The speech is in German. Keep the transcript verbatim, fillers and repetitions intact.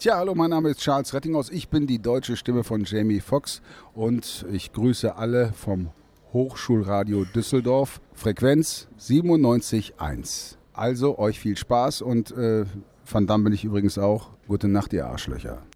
Tja, hallo, mein Name ist Charles Rettinghaus. Ich bin die deutsche Stimme von Jamie Foxx und ich grüße alle vom Hochschulradio Düsseldorf, Frequenz siebenundneunzig Komma eins. Also euch viel Spaß und äh, Van Damme bin ich übrigens auch. Gute Nacht, ihr Arschlöcher.